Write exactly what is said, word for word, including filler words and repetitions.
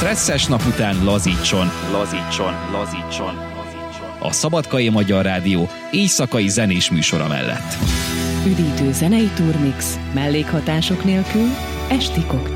stresszes nap után lazítson, lazítson, lazítson. A Szabadkai Magyar Rádió éjszakai zenés műsora mellett. Üdítő zenei turmix, mellékhatások nélkül, esti koktél.